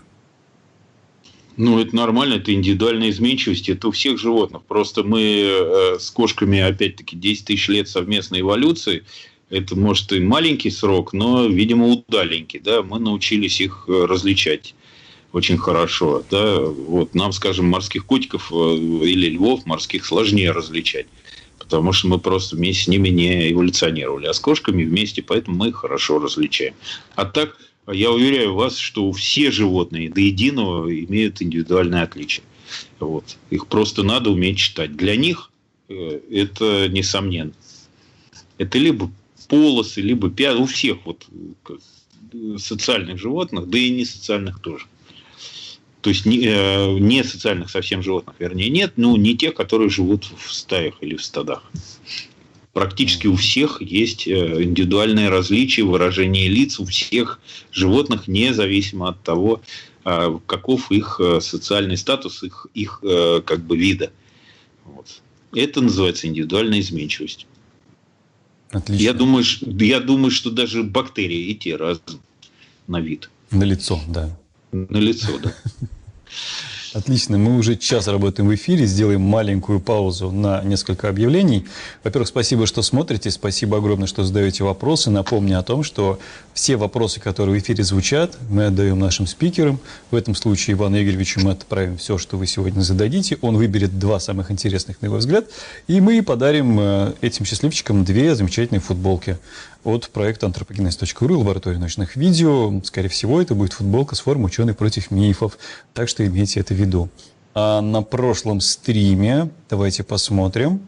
Ну, это нормально, это индивидуальная изменчивость, это у всех животных. Просто мы с кошками, опять-таки, 10 тысяч лет совместной эволюции. Это, может, и маленький срок, но, видимо, удаленький. Да? Мы научились их различать очень хорошо. Да? Вот, нам, скажем, морских котиков или львов морских сложнее различать. Потому что мы просто вместе с ними не эволюционировали. А с кошками вместе, поэтому мы их хорошо различаем. А так, я уверяю вас, что все животные до единого имеют индивидуальные отличия. Вот. Их просто надо уметь читать. Для них это несомненно. Это либо полосы, либо пятна, у всех вот социальных животных, да и не социальных тоже. То есть не социальных совсем животных, вернее, нет, но не тех, которые живут в стаях или в стадах. Практически у всех есть индивидуальные различия, выражение лиц у всех животных, независимо от того, каков их социальный статус, их как бы вида. Вот. Это называется индивидуальная изменчивость. Отлично. Я думаю, что даже бактерии и те разные на вид. На лицо, да. На лицо, да. Отлично, мы уже час работаем в эфире, сделаем маленькую паузу на несколько объявлений. Во-первых, спасибо, что смотрите, спасибо огромное, что задаете вопросы. Напомню о том, что все вопросы, которые в эфире звучат, мы отдаем нашим спикерам. В этом случае Ивану Игоревичу мы отправим все, что вы сегодня зададите. Он выберет 2 самых интересных, на его взгляд, и мы подарим этим счастливчикам 2 замечательные футболки от проекта anthropogenes.ru, лаборатория научных видео. Скорее всего, это будет футболка с формой «Ученый против мифов». Так что имейте это в виду. А на прошлом стриме, давайте посмотрим,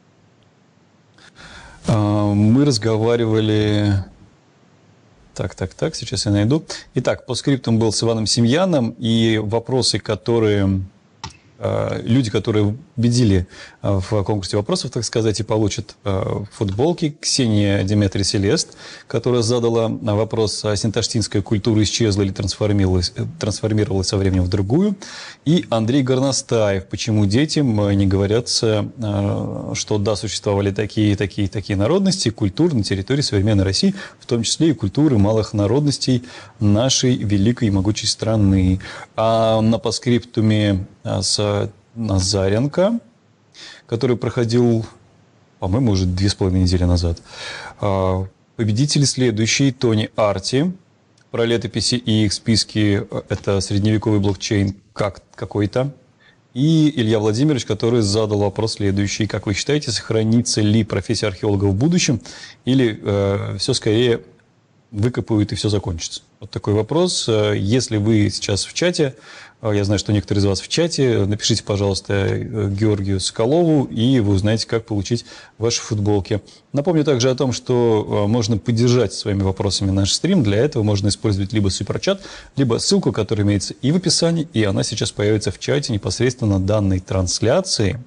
мы разговаривали... Так, сейчас я найду. Итак, по скриптам был с Иваном Семьяном, и вопросы, которые... Люди, которые победили в конкурсе вопросов, так сказать, и получат футболки. Ксения Деметрий Селест, которая задала вопрос, а синташтинская культура исчезла или трансформировалась со временем в другую. И Андрей Горностаев, почему детям не говорятся, что да, существовали такие народности, культуры на территории современной России, в том числе и культуры малых народностей нашей великой и могучей страны. А на постскриптуме с Назаренко, который проходил, по-моему, уже 2,5 недели назад. Победители следующие: Тони Арти, про летописи и их списки, это средневековый блокчейн какой-то. И Илья Владимирович, который задал вопрос следующий: как вы считаете, сохранится ли профессия археолога в будущем, или все скорее выкопают и все закончится? Вот такой вопрос. Если вы сейчас в чате, я знаю, что некоторые из вас в чате, напишите, пожалуйста, Георгию Соколову, и вы узнаете, как получить ваши футболки. Напомню также о том, что можно поддержать своими вопросами наш стрим. Для этого можно использовать либо суперчат, либо ссылку, которая имеется и в описании, и она сейчас появится в чате непосредственно данной трансляции.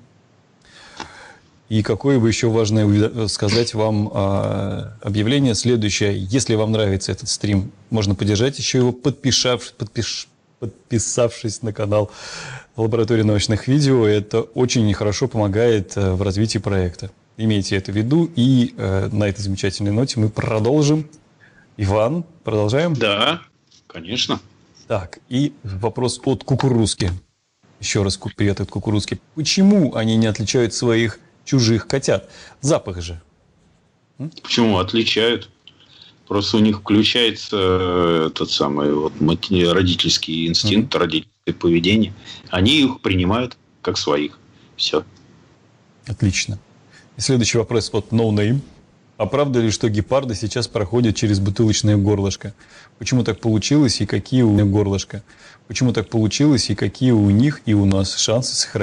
И какое бы еще важное сказать вам объявление следующее. Если вам нравится этот стрим, можно поддержать еще его, подписавшись на канал Лаборатории научных видео. Это очень хорошо помогает в развитии проекта. Имейте это в виду. И на этой замечательной ноте мы продолжим. Иван, продолжаем? Да, конечно. Так, и вопрос от Кукурузки. Еще раз привет от Кукурузки. Почему они не отличают своих чужих котят? Запах же. Почему отличают? Просто у них включается тот самый вот родительский инстинкт, родительское поведение. Они их принимают как своих. Все. Отлично. И следующий вопрос от No Name. А правда ли, что гепарды сейчас проходят через бутылочное горлышко? Почему так получилось и какие у них горлышко? Почему так получилось и какие у них и у нас шансы сохранить